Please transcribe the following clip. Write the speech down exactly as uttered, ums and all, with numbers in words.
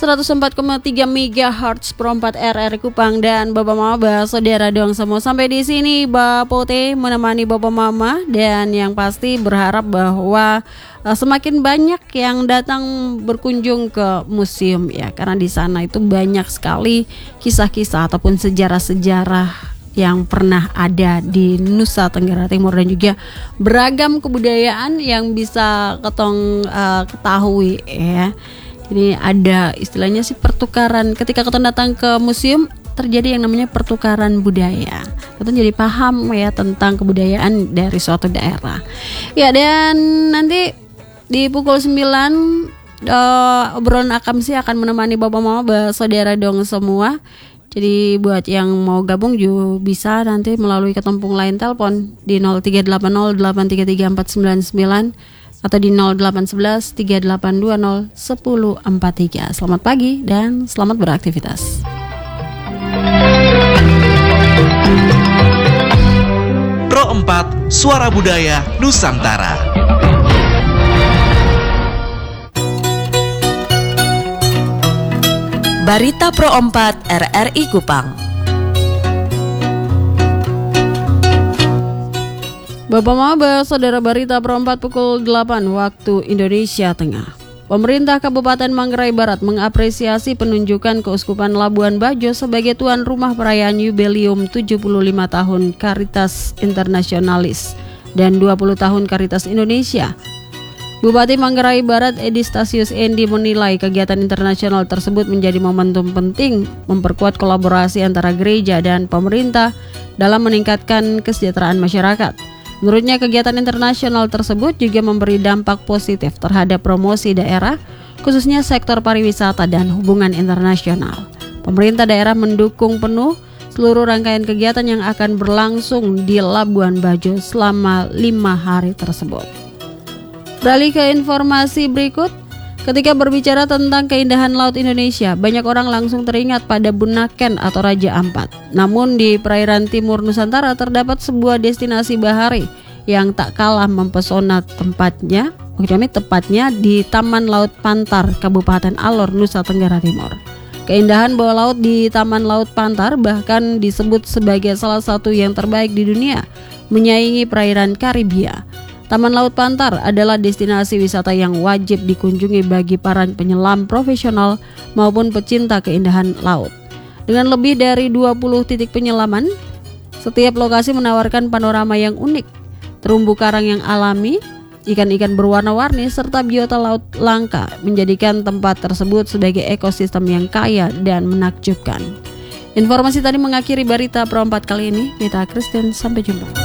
seratus empat koma tiga megahertz Pro empat R R Kupang. Dan Bapak Mama, saudara dong semua, sampai di sini Bapote menemani Bapak Mama, dan yang pasti berharap bahwa uh, semakin banyak yang datang berkunjung ke museum ya, karena di sana itu banyak sekali kisah-kisah ataupun sejarah-sejarah yang pernah ada di Nusa Tenggara Timur, dan juga beragam kebudayaan yang bisa ketong uh, ketahui ya. Jadi ada istilahnya sih pertukaran, ketika ketong datang ke museum terjadi yang namanya pertukaran budaya. Ketong jadi paham ya tentang kebudayaan dari suatu daerah. Ya, dan nanti di pukul sembilan uh, obrolan Akamsi akan menemani Bapak Mama, saudara dong semua. Jadi buat yang mau gabung juga bisa nanti melalui ketempung line telepon di nol tiga delapan nol delapan tiga tiga empat sembilan sembilan atau di nol delapan satu satu tiga delapan dua nol satu nol empat tiga. Selamat pagi dan selamat beraktivitas. Pro empat, Suara Budaya Nusantara. Barita Pro empat R R I Kupang. Bapak Maba, saudara Barita Pro empat pukul delapan waktu Indonesia Tengah. Pemerintah Kabupaten Manggarai Barat mengapresiasi penunjukan Keuskupan Labuan Bajo sebagai tuan rumah perayaan Jubileum tujuh puluh lima tahun Caritas Internasionalis dan dua puluh tahun Caritas Indonesia. Bupati Manggarai Barat Edi Stasius Endi menilai kegiatan internasional tersebut menjadi momentum penting memperkuat kolaborasi antara gereja dan pemerintah dalam meningkatkan kesejahteraan masyarakat. Menurutnya, kegiatan internasional tersebut juga memberi dampak positif terhadap promosi daerah, khususnya sektor pariwisata dan hubungan internasional. Pemerintah daerah mendukung penuh seluruh rangkaian kegiatan yang akan berlangsung di Labuan Bajo selama lima hari tersebut. Beralih ke informasi berikut, ketika berbicara tentang keindahan laut Indonesia, banyak orang langsung teringat pada Bunaken atau Raja Ampat. Namun di perairan timur Nusantara terdapat sebuah destinasi bahari yang tak kalah mempesona tempatnya, kami tepatnya di Taman Laut Pantar, Kabupaten Alor, Nusa Tenggara Timur. Keindahan bawah laut di Taman Laut Pantar bahkan disebut sebagai salah satu yang terbaik di dunia, menyaingi perairan Karibia. Taman Laut Pantar adalah destinasi wisata yang wajib dikunjungi bagi para penyelam profesional maupun pecinta keindahan laut. Dengan lebih dari dua puluh titik penyelaman, setiap lokasi menawarkan panorama yang unik, terumbu karang yang alami, ikan-ikan berwarna-warni, serta biota laut langka, menjadikan tempat tersebut sebagai ekosistem yang kaya dan menakjubkan. Informasi tadi mengakhiri Barita Pro empat kali ini. Mita Kristen, sampai jumpa.